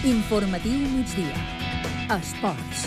Informatiu migdia. Esports.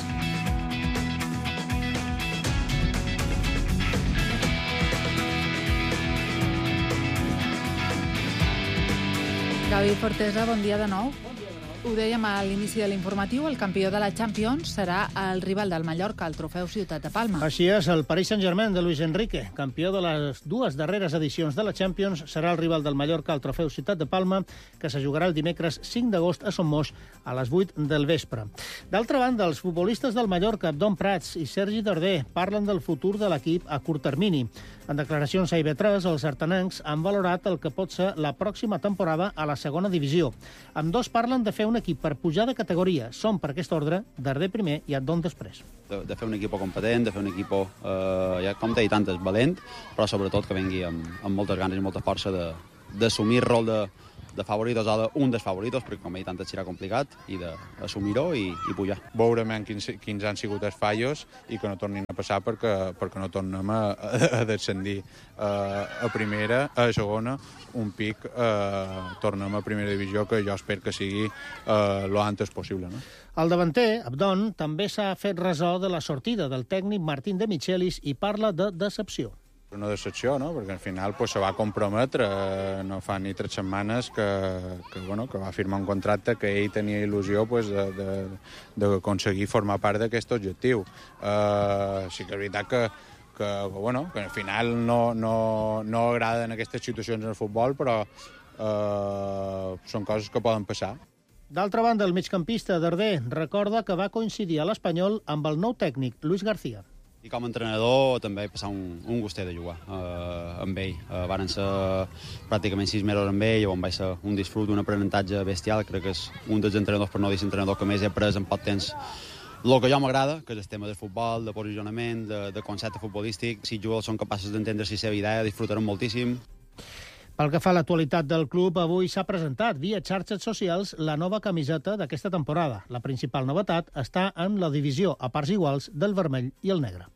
Gavi Fortesa, bon dia de nou. Ho dèiem a l'inici de l'informatiu, el campió de la Champions serà el rival del Mallorca, el trofeu Ciutat de Palma. Així és, el Paris Saint-Germain de Luis Enrique, campió de les dues darreres edicions de la Champions, serà el rival del Mallorca al trofeu Ciutat de Palma, que se jugarà el dimecres 5 d'agost a Sommoix a les 8 del vespre. D'altra banda, els futbolistes del Mallorca, Abdon Prats i Sergi Darder, parlen del futur de l'equip a curt termini. En declaracions a IB3, els artanencs han valorat el que pot ser la pròxima temporada a la segona divisió. Ambdós parlen de fer un equip per pujar de categoria. Són, per aquest ordre, Darder primer i Abdon després. De fer un equip competent, de fer un equip, ja com t'he dit antes, valent, però sobretot que vengui amb moltes ganes i molta força d'assumir el rol de favoritos o d'un dels favoritos, perquè com he dit antes serà complicat, i d'assumir-ho i pujar. Veurem quins han sigut els fallos i que no tornin a passar perquè no tornem a descendir a primera, a segona, un pic, tornem a primera divisió, que jo espero que sigui lo antes possible, no? El davanter, Abdon, també s'ha fet ressò de la sortida del tècnic Martín de Michelis i parla de decepció. Una decepció, no? Perquè al final se va comprometre, no fa ni 3 setmanes que va firmar un contracte que ell tenia il·lusió d'aconseguir formar part d'aquest objectiu. Sí que és veritat que al final no agraden aquestes situacions en el futbol, però són coses que poden passar. D'altra banda, el migcampista Darder recorda que va coincidir a l'Espanyol amb el nou tècnic, Luis García. I com a entrenador també he passat un gustet de jugar amb ell. Varen ser pràcticament 6 mesos amb ell, on vaig ser un disfrut, un aprenentatge bestial. Crec que és un dels entrenadors, per no dir entrenador, que més he après en poc temps el que jo m'agrada, que és el tema del futbol, de posicionament, de concepte futbolístic. Si els jugadors són capaços d'entendre la seva idea, disfrutarem moltíssim. Pel que fa a l'actualitat del club, avui s'ha presentat via xarxes socials la nova camiseta d'aquesta temporada. La principal novetat està en la divisió a parts iguals del vermell i el negre.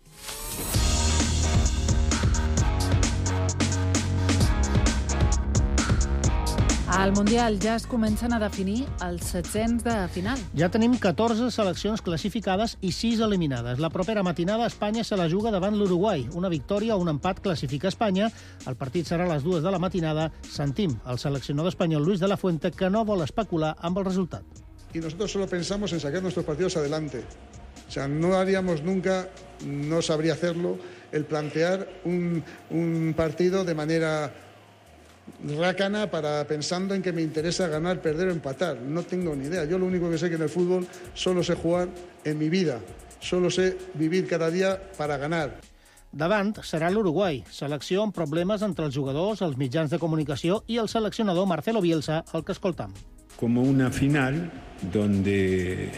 Al Mundial ja es comencen a definir els 700 de final. Ja tenim 14 seleccions classificades i 6 eliminades. La propera matinada Espanya se la juga davant l'Uruguai. Una victòria o un empat classifica Espanya. El partit serà a les 2 de la matinada. Sentim el seleccionador espanyol Luis de la Fuente, que no vol especular amb el resultat. Y nosotros solo pensamos en sacar nuestros partidos adelante. O sea, no haríamos nunca, no sabría hacerlo, el plantear un partido de manera rácana pensando en que me interesa ganar, perder o empatar. No tengo ni idea. Yo lo único que sé que en el fútbol solo sé jugar en mi vida. Solo sé vivir cada día para ganar. Davant serà l'Uruguai, selecció amb problemes entre els jugadors, els mitjans de comunicació i el seleccionador Marcelo Bielsa, el que escoltam. Como una final donde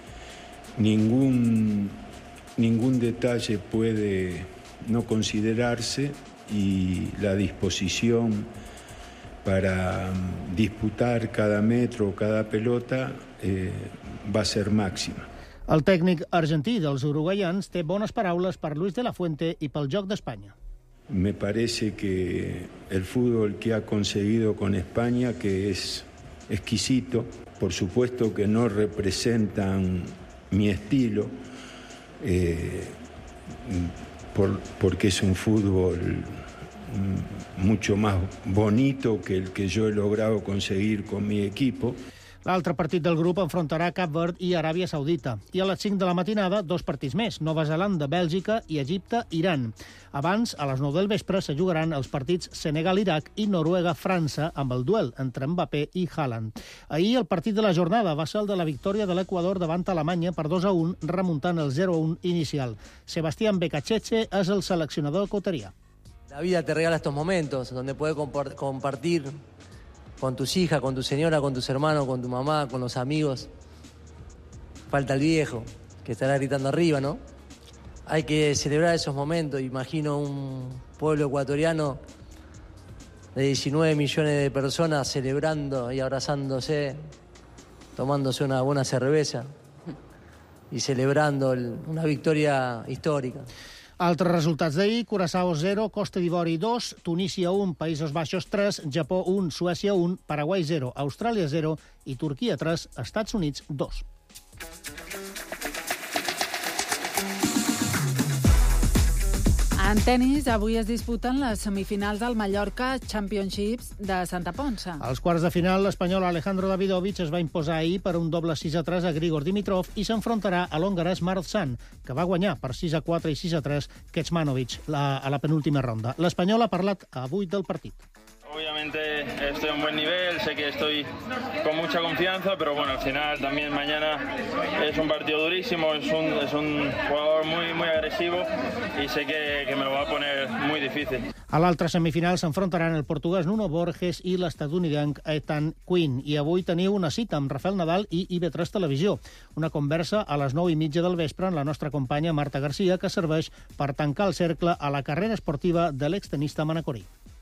ningún detalle puede no considerarse y la disposición para disputar cada metro, cada pelota, va a ser máxima. El tècnic argentí dels uruguaians té bones paraules per Luis de la Fuente i pel joc d'Espanya. Me parece que el fútbol que ha conseguido con España, que es exquisito, por supuesto que no representan mi estilo, porque es un fútbol mucho más bonito que el que yo he logrado conseguir con mi equipo. L'altre partit del grup enfrontarà Cap Verd i Aràbia Saudita. I a les 5 de la matinada, 2 partits més. Nova Zelanda, Bèlgica i Egipte, Iran. Abans, a les 9 del vespre, se jugaran els partits Senegal-Iraq i Noruega-França amb el duel entre Mbappé i Haaland. Ahir, el partit de la jornada va ser el de la victòria de l'Equador davant Alemanya per 2-1, remuntant el 0-1 inicial. Sebastián Becachese és el seleccionador coterià. La vida te regala estos momentos donde puedes compartir con tus hijas, con tu señora, con tus hermanos, con tu mamá, con los amigos. Falta el viejo, que estará gritando arriba, ¿no? Hay que celebrar esos momentos. Imagino un pueblo ecuatoriano de 19 millones de personas celebrando y abrazándose, tomándose una buena cerveza y celebrando una victoria histórica. Altres resultats d'ahir: Curaçao 0, Costa d'Ivori 2, Tunísia 1, Països Baixos 3, Japó 1, Suècia 1, Paraguai 0, Austràlia 0 i Turquia 3, Estats Units 2. En tenis, avui es disputen les semifinals del Mallorca Championships de Santa Ponça. Als quarts de final, l'espanyol Alejandro Davidovich es va imposar ahir per un doble 6-3 a Grigor Dimitrov i s'enfrontarà a l'hongarès Marzan, que va guanyar per 6-4 i 6-3 Kecmanovic a la penúltima ronda. L'espanyol ha parlat avui del partit. Obviamente estoy a un buen nivel, sé que estoy con mucha confianza, pero bueno, al final también mañana es un partido durísimo, es un jugador muy agresivo y sé que me lo va a poner muy difícil. A l'altra semifinal s'enfrontaran el portuguès Nuno Borges i l'estadounidenc Ethan Quinn. I avui teniu una cita amb Rafael Nadal i IB3 Televisió. Una conversa a les 9:30 del vespre amb la nostra companya Marta Garcia, que serveix per tancar el cercle a la carrera esportiva de l'extenista manacorí.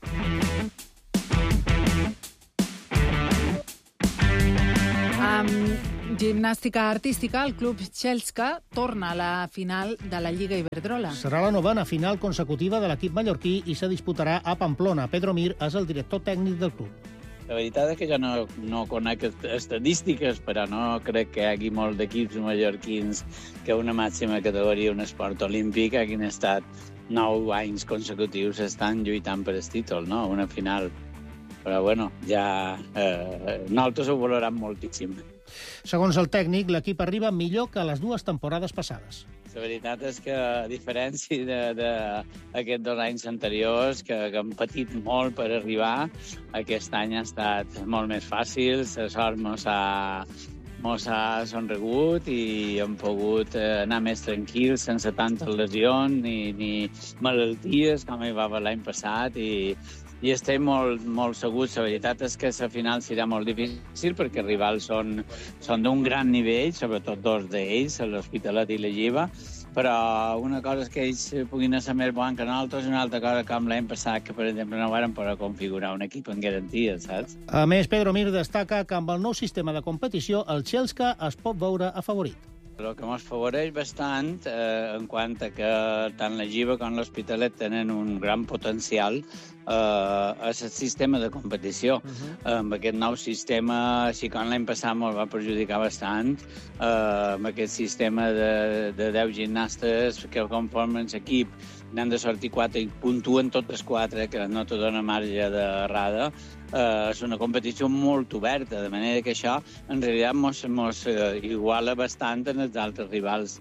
Gimnàstica artística, el club Xelska torna a la final de la Lliga Iberdrola. Serà la novena final consecutiva de l'equip mallorquí i se disputarà a Pamplona. Pedro Mir és el director tècnic del club. La veritat és que jo no conec estadístiques, però no crec que hi hagi molt d'equips mallorquins que una màxima categoria, un esport olímpic, hagin estat 9 anys consecutius estan lluitant per el títol, no? Una final. Però, bueno, ja nosaltres ho valorem moltíssim. Segons el tècnic, l'equip arriba millor que les dues temporades passades. La veritat és que, a diferència d'aquests 2 anys anteriors, que hem patit molt per arribar, aquest any ha estat molt més fàcil, la sort mos ha sonregut i hem pogut anar més tranquils, sense tantes lesions ni malalties com hi va haver l'any passat i estem molt segurs. La veritat és que la final serà molt difícil perquè els rivals són d'un gran nivell, sobretot 2 d'ells, l'Hospitalet i la Lliva, però una cosa és que ells puguin ser més bons que nosaltres i una altra cosa com l'any passat, que per exemple no varen poder configurar un equip en garantia, saps? A més, Pedro Mir destaca que amb el nou sistema de competició el Xelska es pot veure afavorit. El que ens favoreix bastant en quant a que tant la Lliva com l'Hospitalet tenen un gran potencial és el sistema de competició. Amb aquest nou sistema, així com l'any passat ens va perjudicar bastant, amb aquest sistema de 10 gimnastes que conformen l'equip, n'han de sortir 4 i puntuen totes 4, que no te dona marge d'errada. És una competició molt oberta, de manera que això en realitat mos iguala bastant en els altres rivals.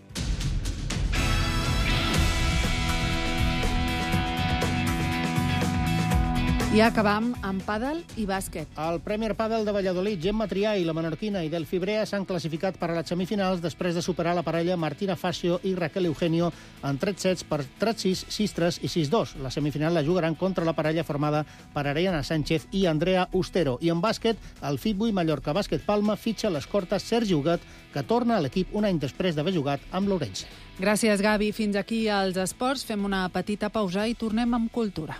I acabam amb pàdel i bàsquet. El Premier Pàdel de Valladolid, Gemma Trià i la menorquina i Delphi Brea s'han classificat per a les semifinals després de superar la parella Martina Facio i Raquel Eugenio en 3 sets per 3-6, 6-3 i 6-2. La semifinal la jugaran contra la parella formada per Ariana Sánchez i Andrea Ustero. I en bàsquet, el Fitbuy Mallorca Bàsquet Palma fitxa l'escorta Sergi Huguet, que torna a l'equip un any després d'haver jugat amb l'Ourense. Gràcies, Gavi. Fins aquí als esports. Fem una petita pausa i tornem amb cultura.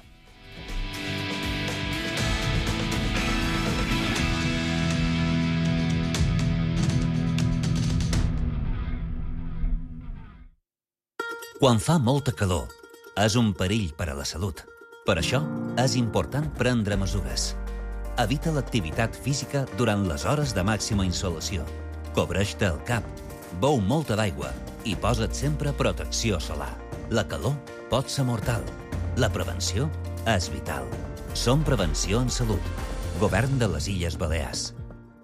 Quan fa molta calor, és un perill per a la salut. Per això, és important prendre mesures. Evita l'activitat física durant les hores de màxima insolació. Cobreix-te el cap, beu molta d'aigua i posa't sempre protecció solar. La calor pot ser mortal. La prevenció és vital. Som Prevenció en Salut. Govern de les Illes Balears.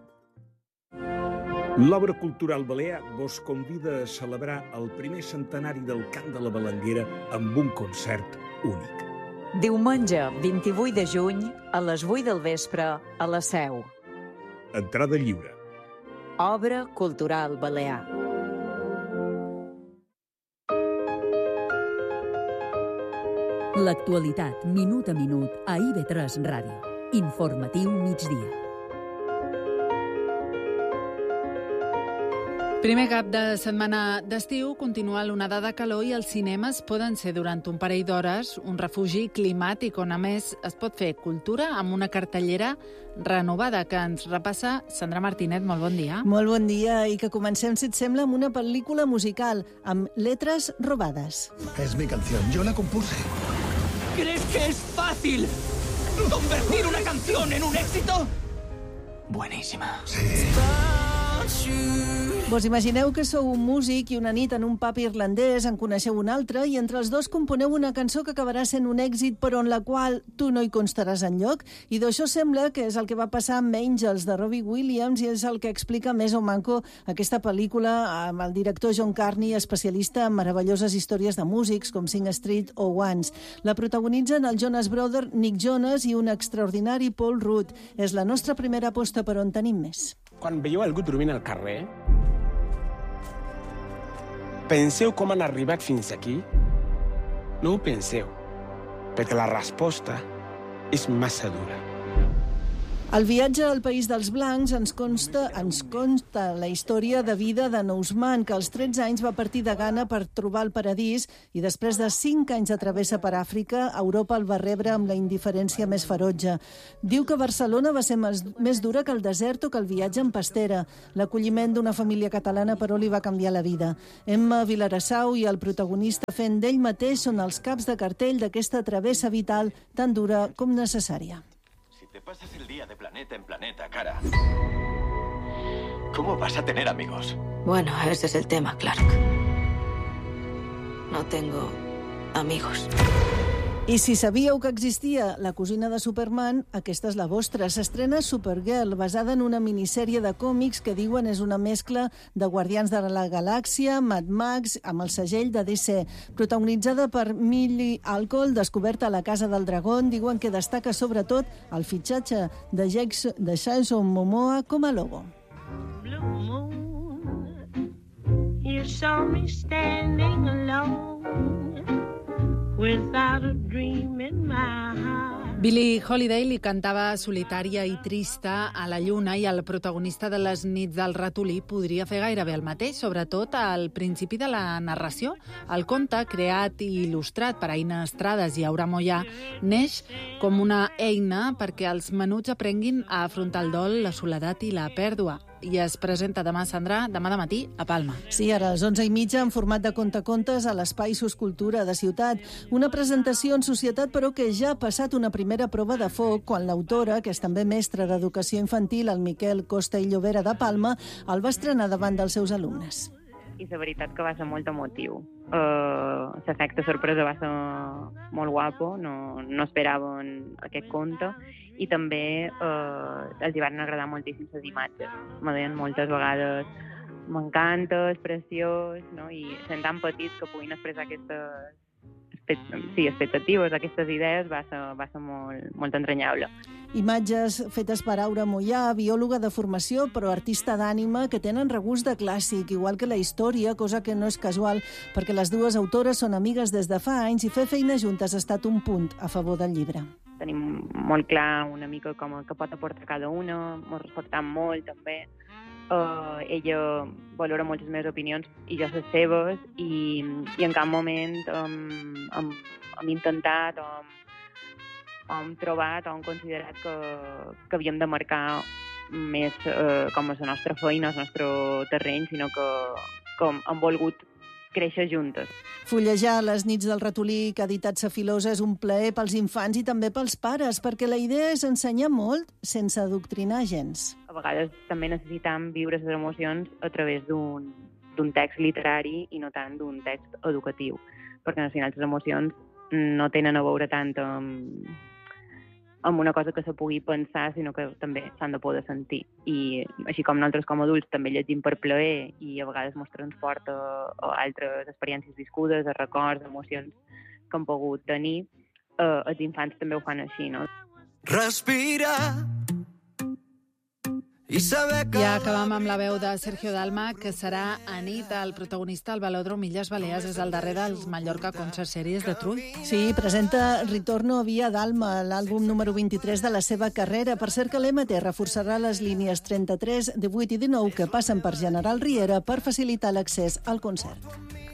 L'Obra Cultural Balear vos convida a celebrar el primer centenari del Cant de la Balanguera amb un concert únic. Diumenge 28 de juny a les 8 del vespre a la Seu. Entrada lliure. Obra Cultural Balear. L'actualitat, minut a minut, a IB3 Ràdio. Informatiu migdia. Primer cap de setmana d'estiu, continua l'onada de calor i els cinemes poden ser durant un parell d'hores un refugi climàtic on, a més, es pot fer cultura amb una cartellera renovada que ens repassa Sandra Martínez. Molt bon dia. Molt bon dia i que comencem, si et sembla, amb una pel·lícula musical amb letras robades. Es mi canción, yo la compuse. ¿Crees que es fácil convertir una canción en un éxito? Buenísima. Sí. Vos imagineu que sou un músic i una nit en un pub irlandès en coneixeu un altre i entre els dos componeu una cançó que acabarà sent un èxit però en la qual tu no hi constaràs enlloc. I d'això sembla que és el que va passar amb Angels de Robbie Williams i és el que explica més o manco aquesta pel·lícula amb el director John Carney, especialista en meravelloses històries de músics com Sing Street o Once. La protagonitzen el Jonas Brother, Nick Jonas i un extraordinari Paul Rudd. És la nostra primera aposta per on tenim més. Quan veieu algú dormint al carrer, penseu com han arribat fins aquí? No ho penseu, perquè la resposta és massa dura. El viatge al País dels Blancs ens consta la història de vida de Nousman, que als 13 anys va partir de Ghana per trobar el paradís i després de 5 anys de travessa per Àfrica, Europa el va rebre amb la indiferència més ferotge. Diu que Barcelona va ser més dura que el desert o que el viatge en pastera. L'acolliment d'una família catalana, però, li va canviar la vida. Emma Vilarassau i el protagonista fent d'ell mateix són els caps de cartell d'aquesta travessa vital tan dura com necessària. Te pasas el día de planeta en planeta, cara. ¿Cómo vas a tener amigos? Bueno, ese es el tema, Clark. No tengo amigos. I si sabíeu que existia la cosina de Superman, aquesta és la vostra. S'estrena Supergirl, basada en una minissèrie de còmics que diuen és una mescla de Guardians de la Galàxia, Mad Max, amb el segell de DC. Protagonitzada per Millie Alcohol, descoberta a la Casa del Dragón, diuen que destaca sobretot el fitxatge de Jason Momoa com a logo. Blue moon, you saw me standing alone. Without a dream in my heart. Billie Holiday li cantava solitària i trista a la lluna i el protagonista de Les nits del ratolí podria fer gairebé el mateix, sobretot al principi de la narració. El conte, creat i il·lustrat per Aina Estrades i Aura Mollà, neix com una eina perquè els menuts aprenguin a afrontar el dol, la soledat i la pèrdua. I es presenta demà, Sandra, demà de matí a Palma. Sí, ara a les 11:30 en format de contacontes a l'Espai Soscultura de Ciutat. Una presentació en societat, però que ja ha passat una primera prova de foc quan l'autora, que és també mestra d'educació infantil, el Miquel Costa i Llobera de Palma, el va estrenar davant dels seus alumnes. I la veritat que va ser molt emotiu. L'efecte sorpresa va ser molt guapo, no esperaven aquest conte, i també els hi van agradar moltíssim les imatges. Me deien moltes vegades m'encanta, és preciós, no? I sent tan petits que puguin expressar aquestes expectatives, aquestes idees, va ser molt entranyable. Imatges fetes per Aura Mollà, biòloga de formació però artista d'ànima, que tenen regust de clàssic, igual que la història, cosa que no és casual, perquè les dues autores són amigues des de fa anys i fer feina juntes ha estat un punt a favor del llibre. Tenim molt clar una mica com que pot aportar cada una, ens respectem molt també. Ella valora moltes més opinions i jo les seves, i en cap moment hem intentat o hem trobat o hem considerat que havíem de marcar més com a la nostra feina, el nostre terreny, sinó que hem volgut créixer juntes. Fullejar Les nits del ratolí, que ha editat Sa Filosa, és un plaer pels infants i també pels pares, perquè la idea és ensenyar molt sense adoctrinar gens. A vegades també necessitem viure les emocions a través d'un text literari i no tant d'un text educatiu, perquè al final les emocions no tenen a veure tant amb una cosa que se pugui pensar, sinó que també s'han de poder sentir. I així com nosaltres com a adults també llegim per plaer i a vegades ens transporta a altres experiències viscudes, a records, emocions que hem pogut tenir, els infants també ho fan així, no? Respira I acabam amb la veu de Sergio Dalma, que serà anit el protagonista al Velòdrom Illes Balears. És el darrer dels Mallorca Concert Series de Trull. Sí, presenta Ritorno via Dalma, l'àlbum número 23 de la seva carrera. Per cert que l'EMT reforçarà les línies 33, 18 i 19 que passen per General Riera per facilitar l'accés al concert.